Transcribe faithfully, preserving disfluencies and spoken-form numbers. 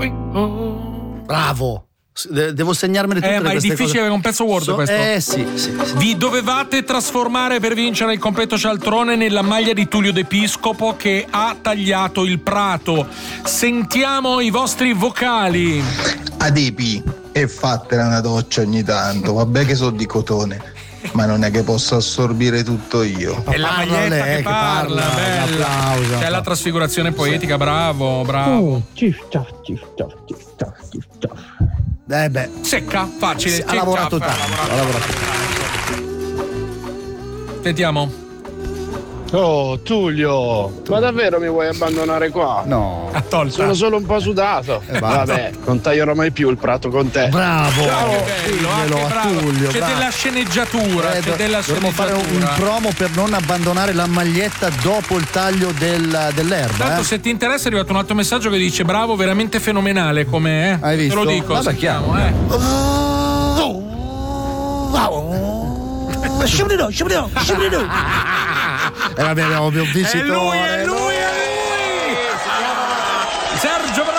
Bravo. Devo segnarmele tutte eh, ma è difficile cose. Avere un pezzo Word so, questo. Eh sì, sì, sì. Vi dovevate trasformare per vincere il completo cialtrone nella maglia di Tullio D'Episcopo che ha tagliato il prato. Sentiamo i vostri vocali. Adepi, e fatela una doccia ogni tanto. Vabbè che so di cotone, ma non è che posso assorbire tutto io. È la maglietta lei, che parla, che parla bella. Applauso. C'è la trasfigurazione poetica, bravo, bravo. Oh, cif, ciaf, cif, ciaf, cif, ciaf, cif, ciaf. Eh beh. Secca, facile. Sì, ha lavorato tanto. Ha lavorato tanto. Sentiamo. Oh Tullio, ma davvero mi vuoi abbandonare qua? No, sono solo un po' sudato. Eh, Vabbè, non taglierò mai più il prato con te. Bravo, Ciao, che bello, diglielo anche a bravo. Tullio, C'è bravo. della sceneggiatura, Eh, c'è della dovremmo fare un promo per non abbandonare la maglietta dopo il taglio del, dell'erba. Tanto eh. se ti interessa è arrivato un altro messaggio che dice bravo, veramente fenomenale come eh. Hai visto? Te lo dico, Vabbè, sentiamo, chiaro. eh. Sciubidò, sciubidò, sciubidò. E vabbè, abbiamo un vincitore. È lui, è lui, è lui! Sergio